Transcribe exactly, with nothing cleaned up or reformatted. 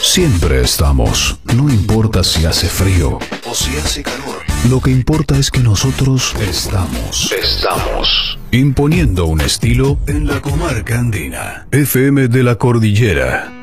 Siempre estamos, no importa si hace frío o si hace calor. Lo que importa es que nosotros estamos. Estamos. Imponiendo un estilo en la comarca andina. F M de la Cordillera.